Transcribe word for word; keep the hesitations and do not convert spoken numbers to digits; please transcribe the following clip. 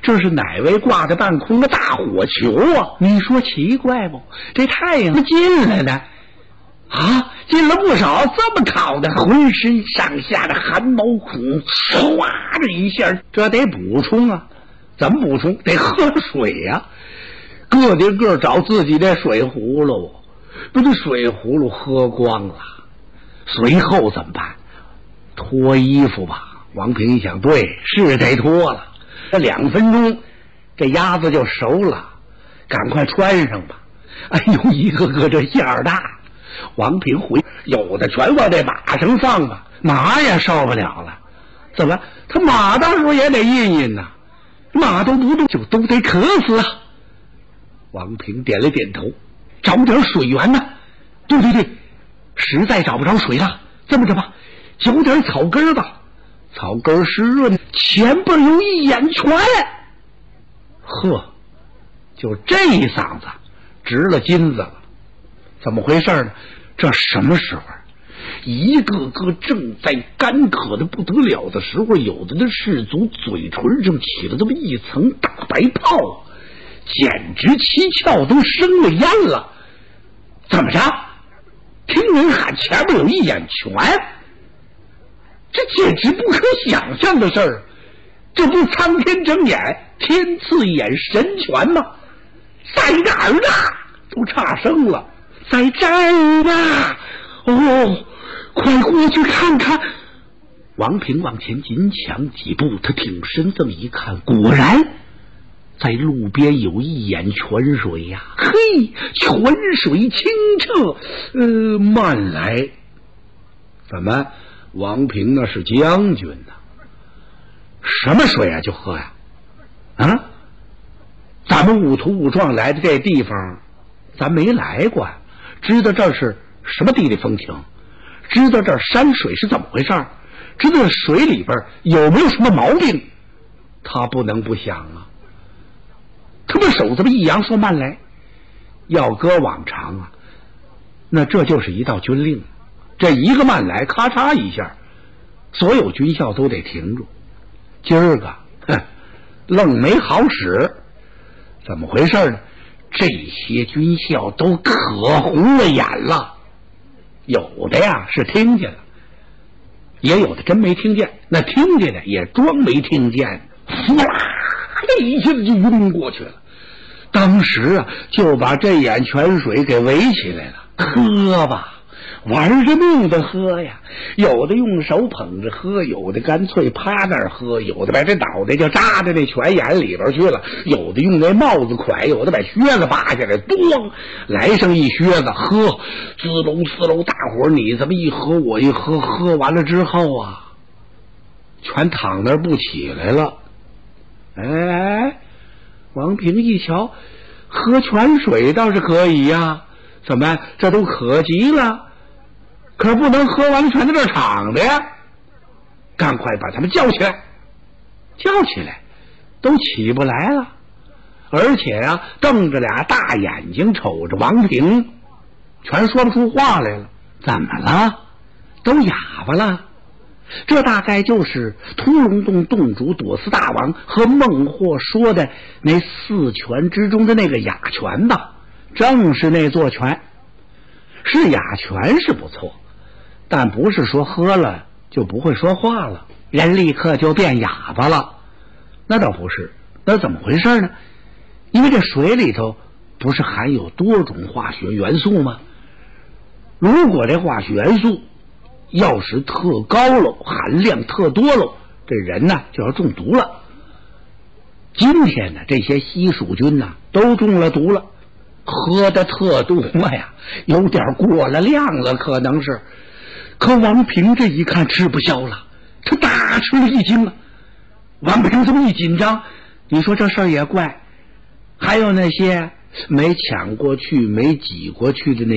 这是哪位挂在半空的大火球啊？你说奇怪不？这太阳进来呢，啊，进了不少，这么烤的，浑身上下的汗毛孔唰的一下，这得补充啊！怎么补充？得喝水呀、啊！个的个找自己的水葫芦，不这水葫芦喝光了，随后怎么办？脱衣服吧。王平一想，对，是得脱了。这两分钟，这鸭子就熟了，赶快穿上吧。哎呦，一个个这馅儿大。王平回，有的全往这马上放吧，马也受不了了。怎么？他马到时候也得印印呐，马都不动，就都得渴死啊。王平点了点头，找点水源呢。对对对，实在找不着水了，这么着吧，有点草根吧。草根湿润，前边有一眼泉。呵，就这一嗓子值了金子了。怎么回事呢？这什么时候？一个个正在干渴的不得了的时候，有的的士卒嘴唇上起了这么一层大白泡，简直七窍都生了烟了。怎么着？听人喊前面有一眼泉，这简直不可想象的事儿。这不苍天睁眼，天赐眼神泉吗？在哪儿呢？都差声了。在这儿呢！哦，快过去看看。王平往前紧抢几步，他挺身这么一看，果然在路边有一眼泉水呀、啊！嘿，泉水清澈，呃，慢来。怎么？王平那是将军呢、啊？什么水啊？就喝呀？啊？咱们误土误撞来的这地方，咱没来过，知道这是什么地理风情，知道这山水是怎么回事，知道水里边有没有什么毛病，他不能不想啊。他把手这么一扬，说慢来。要搁往常啊，那这就是一道军令，这一个慢来，咔嚓一下，所有军校都得停住。今儿个哼，愣没好使。怎么回事呢？这些军校都可红了眼了，有的呀是听见了，也有的真没听见，那听见的也装没听见，呼啦一下子就晕过去了。当时啊就把这眼泉水给围起来了，喝吧，玩着命的喝呀，有的用手捧着喝，有的干脆趴那儿喝，有的把这脑袋就扎在那泉眼里边去了，有的用那帽子蒯，有的把靴子扒下来，咣来上一靴子喝，滋隆滋隆，大伙儿你这么一喝我一喝，喝完了之后啊全躺那儿不起来了。哎，王平一瞧，喝泉水倒是可以呀、啊，怎么这都渴极了，可不能喝完了全在这躺着呀！赶快把他们叫起来，叫起来，都起不来了，而且啊，瞪着俩大眼睛瞅着王平，全说不出话来了。怎么了？都哑巴了？这大概就是屠龙洞洞主朵斯大王和孟获说的那四泉之中的那个哑泉吧？正是那座泉。是哑泉是不错，但不是说喝了就不会说话了，人立刻就变哑巴了。那倒不是，那怎么回事呢？因为这水里头不是含有多种化学元素吗？如果这化学元素要是特高了，含量特多了，这人呢就要中毒了。今天呢，这些西蜀军呢都中了毒了，喝的特多呀，有点过了量了，可能是。可王平这一看吃不消了，他大吃了一惊啊！王平这么一紧张，你说这事儿也怪，还有那些没抢过去、没挤过去的那